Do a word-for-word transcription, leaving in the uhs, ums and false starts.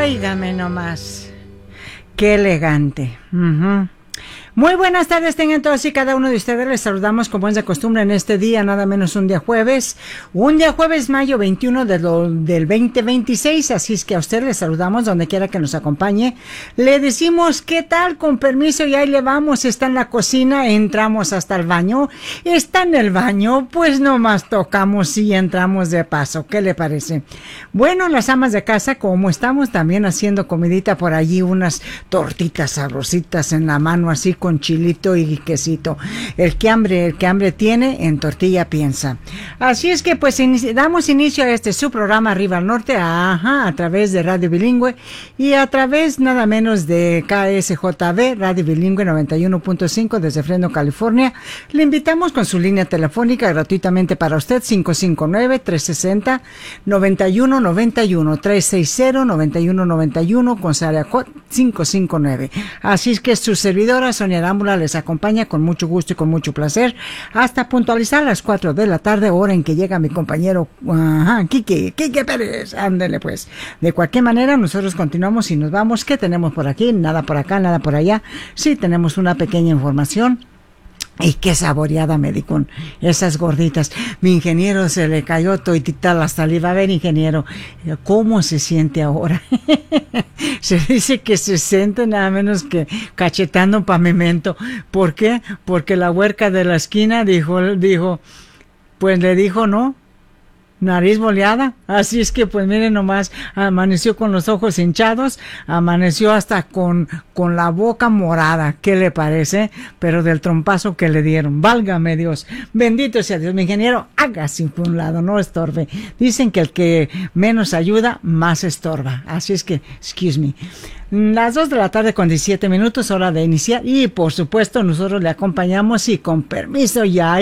Óigame nomás. Qué elegante. Uh-huh. Muy buenas tardes tengan todos y cada uno de ustedes. Les saludamos como es de costumbre en este día, nada menos un día jueves. Un día jueves, mayo veintiuno de lo, del veinte veintiséis. Así es que a usted les saludamos donde quiera que nos acompañe. Le decimos qué tal, con permiso, y ahí le vamos. Está en la cocina, entramos hasta el baño. Está en el baño, pues nomás tocamos y entramos de paso. ¿Qué le parece? Bueno, las amas de casa, como estamos también haciendo comidita por allí, unas tortitas sabrositas en la mano, así con chilito y quesito. El que hambre, el que hambre tiene, en tortilla piensa. Así es que pues inici- damos inicio a este su programa Arriba al Norte, ajá, a través de Radio Bilingüe y a través nada menos de K S J B, Radio Bilingüe noventa y uno punto cinco desde Fresno, California. Le invitamos con su línea telefónica gratuitamente para usted, cinco cinco nueve, tres seis cero, nueve uno nueve uno, tres seis cero, nueve uno nueve uno con área cinco cinco nueve. Así es que su servidora Sonia Arámbula les acompaña con mucho gusto y con mucho placer hasta puntualizar las cuatro de la tarde, hora en que llega mi compañero ajá, Quique, Quique Pérez. Ándele pues. De cualquier manera, nosotros continuamos y nos vamos. ¿Qué tenemos por aquí? Nada por acá, nada por allá. Sí, tenemos una pequeña información. Y qué saboreada me di con esas gorditas. Mi ingeniero se le cayó toditita la saliva. A ver, ingeniero, ¿cómo se siente ahora? Se dice que se siente nada menos que cachetando pavimento. ¿Por qué? Porque la huerca de la esquina dijo, dijo, pues le dijo no. Nariz boleada, así es que pues miren nomás, amaneció con los ojos hinchados, amaneció hasta con, con la boca morada, ¿qué le parece? Pero del trompazo que le dieron, válgame Dios, bendito sea Dios, mi ingeniero, hágase por un lado, no estorbe. Dicen que el que menos ayuda, más estorba, así es que, excuse me. Las dos de la tarde con diecisiete minutos, hora de iniciar, y por supuesto nosotros le acompañamos y con permiso ya